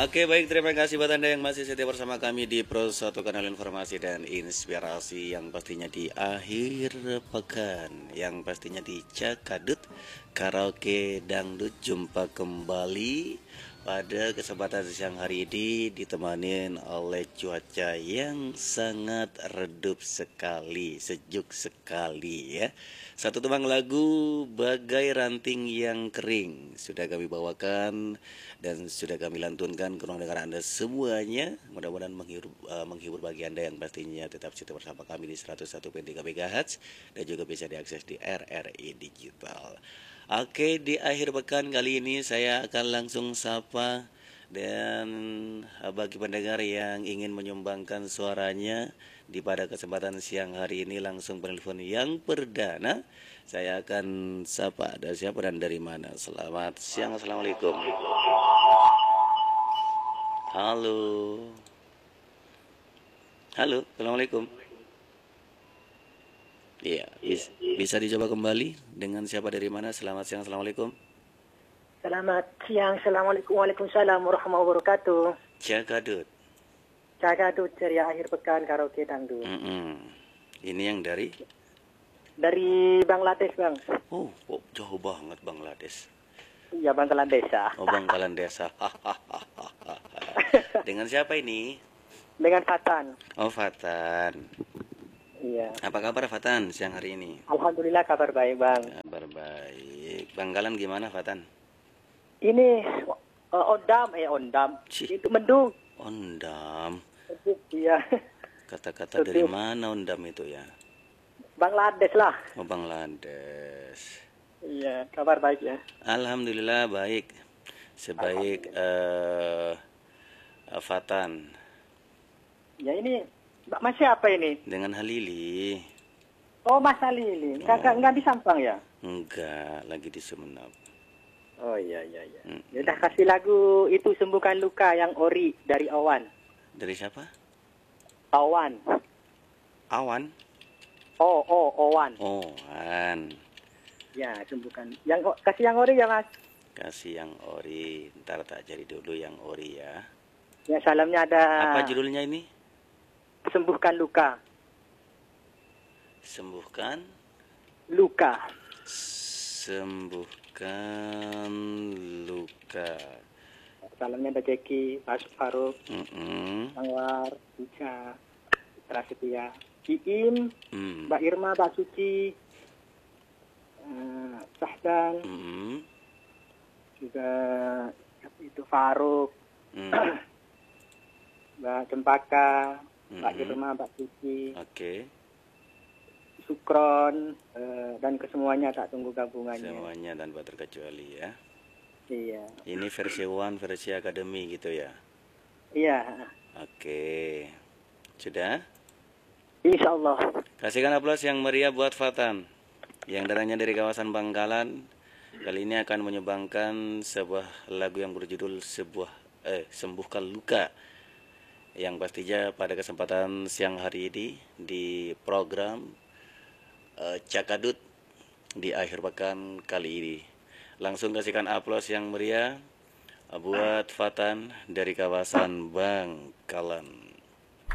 Oke, baik, terima kasih buat Anda yang masih setia bersama kami di Pro 1 Kanal Informasi dan Inspirasi, yang pastinya di akhir pekan, yang pastinya di Cakadut Karaoke Dangdut. Jumpa kembali pada kesempatan siang hari ini ditemanin oleh cuaca yang sangat redup sekali, sejuk sekali ya. Satu tembang lagu Bagai Ranting yang Kering sudah kami bawakan dan sudah kami lantunkan ke ruang dengar Anda semuanya. Mudah-mudahan menghibur bagi Anda yang pastinya tetap setia bersama kami di 101.3 MHz dan juga bisa diakses di RRI Digital. Oke, di akhir pekan kali ini saya akan langsung sapa, dan bagi pendengar yang ingin menyumbangkan suaranya di pada kesempatan siang hari ini langsung penelpon yang perdana, saya akan sapa. Ada siapa dan dari mana? Selamat siang, assalamualaikum. Halo, halo, assalamualaikum. Iya, bisa dicoba kembali dengan siapa dari mana? Selamat siang, assalamualaikum. Selamat siang, Assalamualaikum, Waalaikumsalam warahmatullahi wabarakatuh. Cakadut. Cakadut ceria akhir pekan karaoke dangdut. Ini yang dari? Dari Bangladesh, Bang. Oh, jauh banget Bangladesh. Iya, Bangkalan Desa. Oh, Bangkalan Desa. Dengan siapa ini? Dengan Fatan. Oh, Fatan. Iya. Apa kabar Fatan siang hari ini? Alhamdulillah kabar baik, Bang. Kabar baik. Bangkalan gimana Fatan? Ini ondam. Itu mendung. Ondam. Iya. Kata-kata dari mana ondam itu ya? Bangladesh lah. Oh, Bangladesh. Iya, kabar baik ya. Alhamdulillah baik. Sebaik Fatan. Ya ini Mas siapa ini? Dengan Halili. Oh, Mas Halili. Enggak di Sampang ya? Enggak, lagi di Sumeneb. Oh iya. Ya udah kasih lagu itu Sembuhkan Luka yang ori dari Awan. Dari siapa? Awan. Awan. Awan. Owan. Ya, sembuhkan. Kasih yang ori ya, Mas. Kasih yang ori. Ntar tak cari dulu yang ori ya. Ya, salamnya ada. Apa judulnya ini? Sembuhkan Luka. Sembuhkan Luka. Sembuhkan luka. Salamnya ada Jeki, Pak Faruk, Anwar, Ica, Prasetya, Iim, Mbak Irma, Mbak Suci, Sahdan, juga itu Faruk, Mbak Cempaka, Mbak Irma, Mbak Suci. Oke. Sukron, dan kesemuanya tak tunggu gabungannya. Semuanya tanpa terkecuali ya. Iya. Ini versi One, versi Akademi gitu ya. Iya. Oke. Sudah? Insya Allah. Kasihkan aplaus yang meriah buat Fatan, yang datangnya dari kawasan Bangkalan. Kali ini akan menyumbangkan sebuah lagu yang berjudul Sembuhkan Luka, yang pastinya pada kesempatan siang hari ini di program Cakadut di akhir pekan kali ini. Langsung kasihkan aplaus yang meriah buat Fatan dari kawasan Bangkalan.